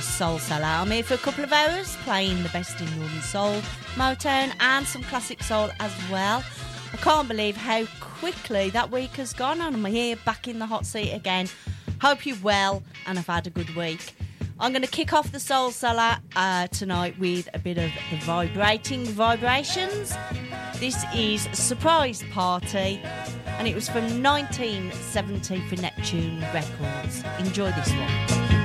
Soul Cellar. I'm here for a couple of hours playing the best in Northern Soul, Motown and some classic soul as well. I can't believe how quickly that week has gone and I'm here back in the hot seat again. Hope you're well and have had a good week. I'm going to kick off the Soul Cellar tonight with a bit of the Vibrating Vibrations. This is Surprise Party and it was from 1970 for Neptune Records. Enjoy this one.